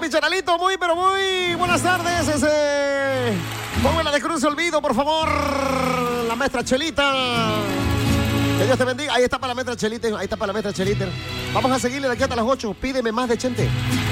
mi Charalito, muy, pero muy buenas tardes. Póngala de Cruz Olvido, por favor. La maestra Chelita. Que Dios te bendiga. Ahí está para la maestra Chelita. Ahí está para la maestra Chelita. Vamos a seguirle de aquí hasta las 8. Pídeme más de Chente.